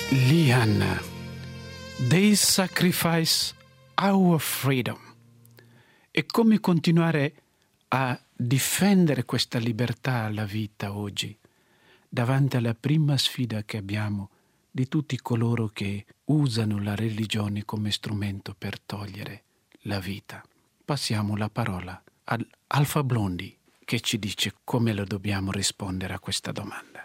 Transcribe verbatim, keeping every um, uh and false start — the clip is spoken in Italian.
Lian, they sacrifice our freedom. E come continuare a difendere questa libertà alla vita oggi, davanti alla prima sfida che abbiamo di tutti coloro che usano la religione come strumento per togliere la vita. Passiamo la parola ad Alpha Blondy, che ci dice come lo dobbiamo rispondere a questa domanda.